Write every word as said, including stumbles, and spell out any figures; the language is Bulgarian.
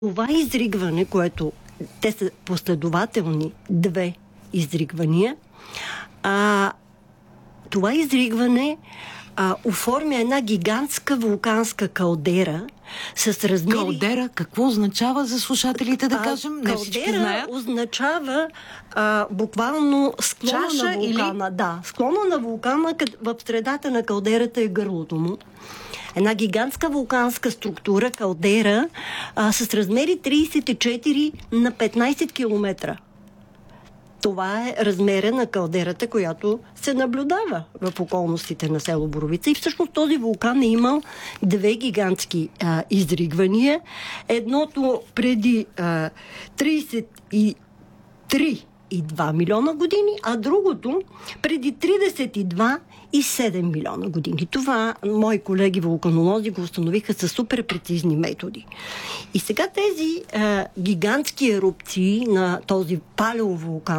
Това изригване, което те са последователни две изригвания, а, това изригване а, оформя една гигантска вулканска калдера с размери... Калдера какво означава за слушателите, да а, кажем? Не всички калдера знаят. означава а, буквално склона Чаша на вулкана. или... Да, склона на вулкана, в средата на калдерата е гърлото му. Една гигантска вулканска структура, калдера, а, с размери трийсет и четири на петнайсет километра. Това е размера на калдерата, която се наблюдава в околностите на село Боровица. И всъщност този вулкан е имал две гигантски а, изригвания. Едното преди а, трийсет и три и два милиона години, а другото преди трийсет и два и седем милиона години. Това мои колеги вулканолози го установиха със супер прецизни методи. И сега тези а, гигантски ерупции на този палеовулкан